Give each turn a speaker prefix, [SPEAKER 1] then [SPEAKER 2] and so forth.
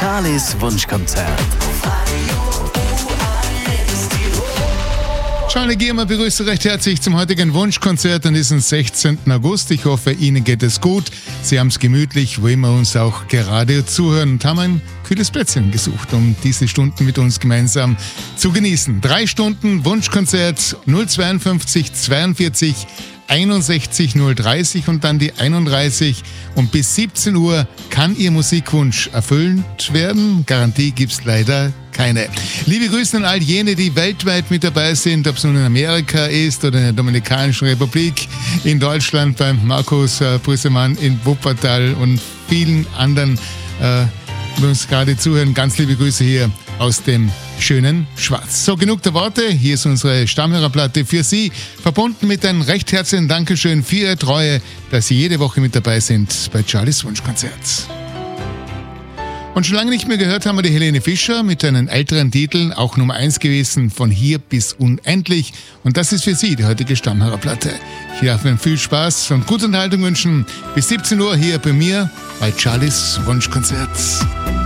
[SPEAKER 1] Charlies Wunschkonzert.
[SPEAKER 2] Charlie Giermann begrüßt recht herzlich zum heutigen Wunschkonzert an diesem 16. August. Ich hoffe, Ihnen geht es gut. Sie haben es gemütlich, wo immer uns auch gerade zuhören und haben ein kühles Plätzchen gesucht, um diese Stunden mit uns gemeinsam zu genießen. 3 Stunden Wunschkonzert 052 42 61 030 und dann die 31 und bis 17 Uhr kann Ihr Musikwunsch erfüllt werden. Garantie gibt's leider keine. Liebe Grüße an all jene, die weltweit mit dabei sind, ob es nun in Amerika ist oder in der Dominikanischen Republik, in Deutschland beim Markus Brüssemann in Wuppertal und vielen anderen, die uns gerade zuhören. Ganz liebe Grüße hier aus dem schönen Schwarz. So, genug der Worte. Hier ist unsere Stammhörerplatte für Sie, verbunden mit einem recht herzlichen Dankeschön für Ihre Treue, dass Sie jede Woche mit dabei sind bei Charlies Wunschkonzert. Und schon lange nicht mehr gehört haben wir die Helene Fischer mit einem älteren Titel, auch Nummer 1 gewesen, von hier bis unendlich. Und das ist für Sie die heutige Stammhörerplatte. Ich darf Ihnen viel Spaß und gute Unterhaltung wünschen. Bis 17 Uhr hier bei mir bei Charlies Wunschkonzert.